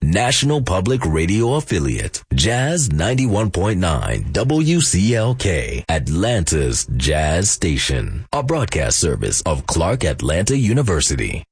National Public Radio affiliate, Jazz 91.9 WCLK, Atlanta's Jazz Station, a broadcast service of Clark Atlanta University.